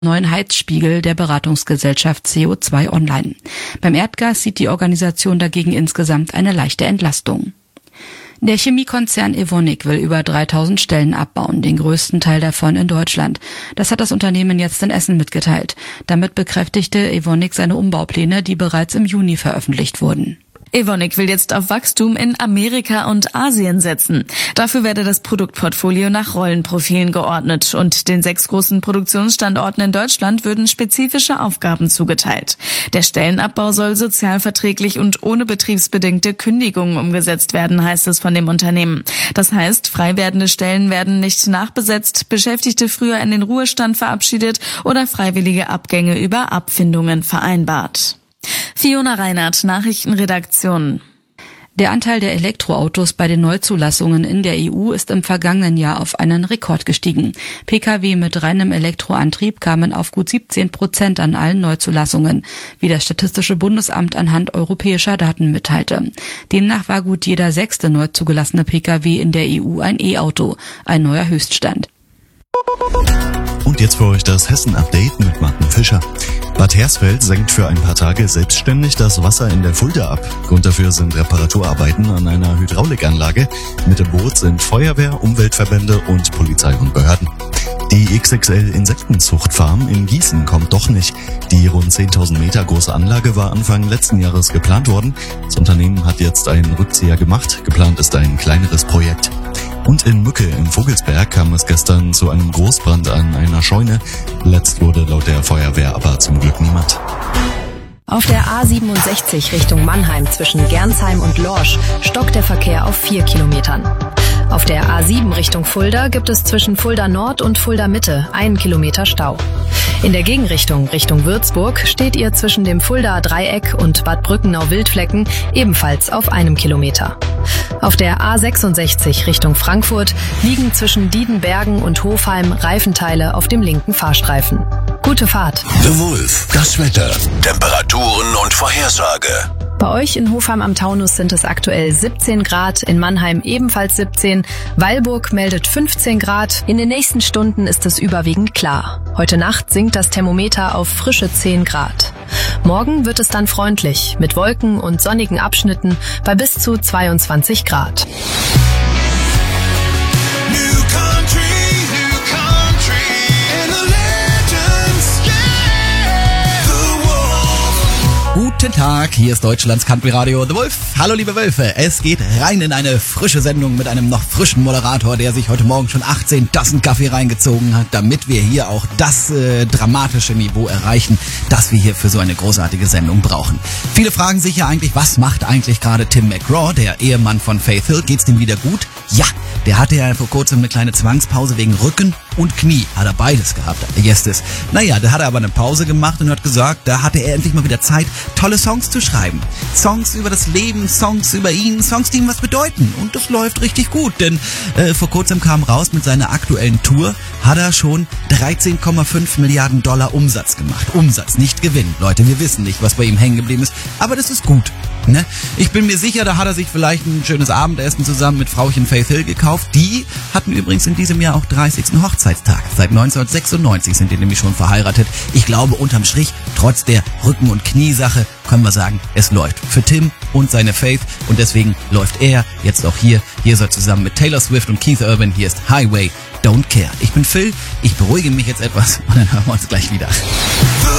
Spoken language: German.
neuen Heizspiegel der Beratungsgesellschaft CO2 Online. Beim Erdgas sieht die Organisation dagegen insgesamt eine leichte Entlastung. Der Chemiekonzern Evonik will über 3000 Stellen abbauen, den größten Teil davon in Deutschland. Das hat das Unternehmen jetzt in Essen mitgeteilt. Damit bekräftigte Evonik seine Umbaupläne, die bereits im Juni veröffentlicht wurden. Evonik will jetzt auf Wachstum in Amerika und Asien setzen. Dafür werde das Produktportfolio nach Rollenprofilen geordnet und den 6 großen Produktionsstandorten in Deutschland würden spezifische Aufgaben zugeteilt. Der Stellenabbau soll sozialverträglich und ohne betriebsbedingte Kündigungen umgesetzt werden, heißt es von dem Unternehmen. Das heißt, frei werdende Stellen werden nicht nachbesetzt, Beschäftigte früher in den Ruhestand verabschiedet oder freiwillige Abgänge über Abfindungen vereinbart. Fiona Reinhardt, Nachrichtenredaktion. Der Anteil der Elektroautos bei den Neuzulassungen in der EU ist im vergangenen Jahr auf einen Rekord gestiegen. Pkw mit reinem Elektroantrieb kamen auf gut 17% an allen Neuzulassungen, wie das Statistische Bundesamt anhand europäischer Daten mitteilte. Demnach war gut jeder 6. neu zugelassene Pkw in der EU ein E-Auto, ein neuer Höchststand. Und jetzt für euch das Hessen-Update mit Martin Fischer. Bad Hersfeld senkt für ein paar Tage selbstständig das Wasser in der Fulda ab. Grund dafür sind Reparaturarbeiten an einer Hydraulikanlage. Mit dem Boot sind Feuerwehr, Umweltverbände und Polizei und Behörden. Die XXL-Insektenzuchtfarm in Gießen kommt doch nicht. Die rund 10.000 Meter große Anlage war Anfang letzten Jahres geplant worden. Das Unternehmen hat jetzt einen Rückzieher gemacht. Geplant ist ein kleineres Projekt. Und in Mücke im Vogelsberg kam es gestern zu einem Großbrand an einer Scheune. Letzt wurde laut der Feuerwehr aber zum Glück niemand. Auf der A67 Richtung Mannheim zwischen Gernsheim und Lorsch stockt der Verkehr auf 4 Kilometern. Auf der A7 Richtung Fulda gibt es zwischen Fulda Nord und Fulda Mitte 1 Kilometer Stau. In der Gegenrichtung Richtung Würzburg steht ihr zwischen dem Fuldaer Dreieck und Bad Brückenau-Wildflecken ebenfalls auf 1 Kilometer. Auf der A66 Richtung Frankfurt liegen zwischen Diedenbergen und Hofheim Reifenteile auf dem linken Fahrstreifen. Gute Fahrt. The Wolf, das Wetter, Temperaturen und Vorhersage. Bei euch in Hofheim am Taunus sind es aktuell 17 Grad, in Mannheim ebenfalls 17, Weilburg meldet 15 Grad. In den nächsten Stunden ist es überwiegend klar. Heute Nacht sinkt das Thermometer auf frische 10 Grad. Morgen wird es dann freundlich, mit Wolken und sonnigen Abschnitten bei bis zu 22 Grad. Guten Tag, hier ist Deutschlands Country Radio The Wolf. Hallo liebe Wölfe, es geht rein in eine frische Sendung mit einem noch frischen Moderator, der sich heute Morgen schon 18 Tassen Kaffee reingezogen hat, damit wir hier auch das dramatische Niveau erreichen, das wir hier für so eine großartige Sendung brauchen. Viele fragen sich ja eigentlich, was macht eigentlich gerade Tim McGraw, der Ehemann von Faith Hill? Geht's dem wieder gut? Ja, der hatte ja vor kurzem eine kleine Zwangspause wegen Rücken und Knie. Hat er beides gehabt, Yes. Naja, da hat er aber eine Pause gemacht und hat gesagt, da hatte er endlich mal wieder Zeit, tolle Songs zu schreiben. Songs über das Leben, Songs über ihn, Songs, die ihm was bedeuten. Und das läuft richtig gut, denn vor kurzem kam raus, mit seiner aktuellen Tour hat er schon 13,5 Milliarden Dollar Umsatz gemacht. Umsatz, nicht Gewinn. Leute, wir wissen nicht, was bei ihm hängen geblieben ist, aber das ist gut. Ne? Ich bin mir sicher, da hat er sich vielleicht ein schönes Abendessen zusammen mit Frauchen Faith Hill gekauft. Die hatten übrigens in diesem Jahr auch 30. Hochzeitstag. Seit 1996 sind die nämlich schon verheiratet. Ich glaube, unterm Strich, trotz der Rücken- und Kniesache, können wir sagen, es läuft für Tim und seine Faith. Und deswegen läuft er jetzt auch hier. Hier ist er zusammen mit Taylor Swift und Keith Urban. Hier ist Highway Don't Care. Ich bin Phil, ich beruhige mich jetzt etwas und dann hören wir uns gleich wieder.